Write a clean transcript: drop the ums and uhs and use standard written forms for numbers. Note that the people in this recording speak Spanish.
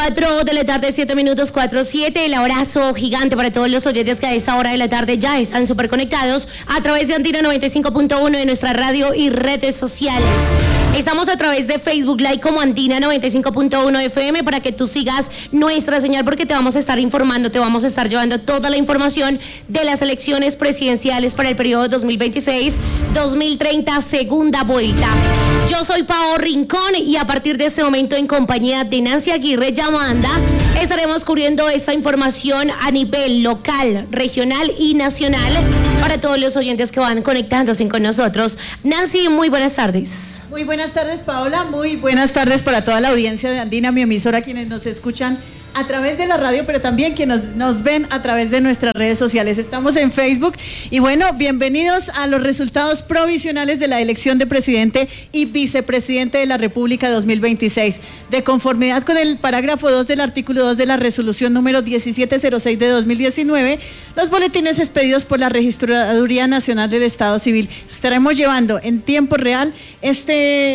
4 de la tarde, 7 minutos, 4:07. El abrazo gigante para todos los oyentes que a esta hora de la tarde ya están súper conectados a través de Andina 95.1 de nuestra radio y redes sociales. Estamos a través de Facebook Live como Andina 95.1 FM para que tú sigas nuestra señal, porque te vamos a estar informando, te vamos a estar llevando toda la información de las elecciones presidenciales para el periodo 2026-2030, segunda vuelta. Yo soy Pao Rincón y a partir de este momento, en compañía de Nancy Aguirre Yamanda, estaremos cubriendo esta información a nivel local, regional y nacional para todos los oyentes que van conectándose con nosotros. Nancy, muy buenas tardes. Muy buenas tardes, Paola. Muy buenas tardes para toda la audiencia de Andina, mi emisora, quienes nos escuchan a través de la radio, pero también quienes nos ven a través de nuestras redes sociales. Estamos en Facebook y bueno, bienvenidos a los resultados provisionales de la elección de presidente y vicepresidente de la República 2026. De conformidad con el parágrafo 2 del artículo 2 de la resolución número 1706 de 2019, los boletines expedidos por la Registraduría Nacional del Estado Civil estaremos llevando en tiempo real este